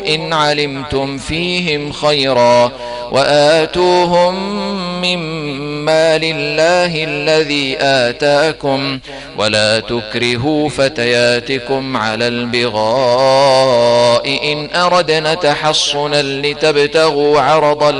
إن علمتم فيهم خيرا وآتوهم من مال الله الذي آتاكم ولا تكرهوا فتياتكم على البغاء إن أردنا تحصنا لتبتغوا عرض